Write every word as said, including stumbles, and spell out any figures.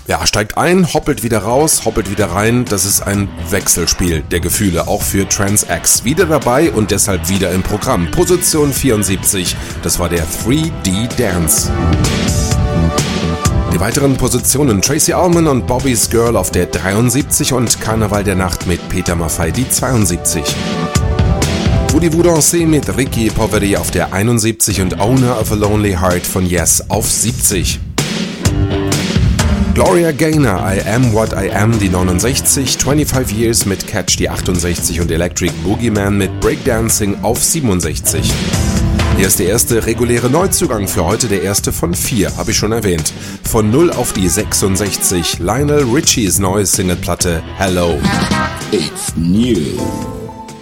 Ja, steigt ein, hoppelt wieder raus, hoppelt wieder rein. Das ist ein Wechselspiel der Gefühle, auch für Trans X. Wieder dabei und deshalb wieder im Programm. Position vierundsiebzig, das war der drei D Dance. Die weiteren Positionen: Tracy Ullman und Bobby's Girl auf der dreiundsiebzig und Karneval der Nacht mit Peter Maffay die zweiundsiebzig. Woody Woodensee mit Ricky Poveri auf der einundsiebzig und Owner of a Lonely Heart von Yes auf siebzig. Gloria Gaynor, I Am What I Am, die neunundsechzig, fünfundzwanzig Years mit Catch die achtundsechzig und Electric Boogeyman mit Breakdancing auf siebenundsechzig. Hier ist der erste reguläre Neuzugang für heute, der erste von vier, habe ich schon erwähnt. Von null auf die sechsundsechzig, Lionel Richies neue Singleplatte Hello. It's new.